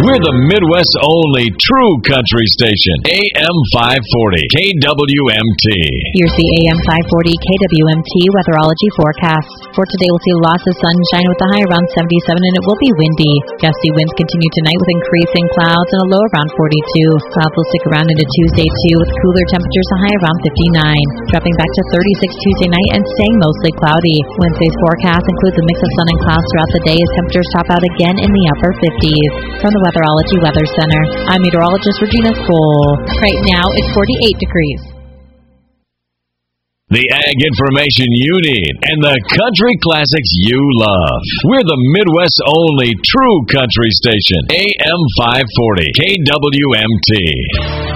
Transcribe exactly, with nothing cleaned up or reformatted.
We're the Midwest's only true country station. A M five forty, K W M T. Here's the A M five forty K W M T weatherology forecast. For today, we'll see lots of sunshine with a high around seventy-seven, and it will be windy. Gusty winds continue tonight with increasing clouds and a low around forty-two. Clouds will stick around into Tuesday, too, with cooler temperatures, a high around fifty-nine. Dropping back to thirty-six Tuesday night and staying mostly cloudy. Wednesday's forecast includes a mix of sun and clouds throughout the day as temperatures top out again in the upper fifties. From the Weatherology Weather Center, I'm meteorologist Regina Cole. Right now, it's forty-eight degrees. The ag information you need and the country classics you love. We're the Midwest's only true country station. A M five forty, K W M T.